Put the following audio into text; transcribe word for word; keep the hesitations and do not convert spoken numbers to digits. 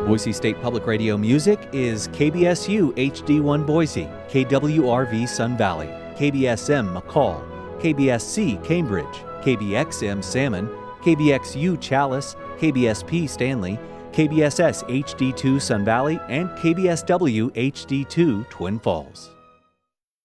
Boise State Public Radio music is K B S U H D one Boise, K W R V Sun Valley, K B S M McCall, K B S C Cambridge, K B X M Salmon, K B X U Chalice, K B S P Stanley, K B S S H D two Sun Valley, and K B S W H D two Twin Falls.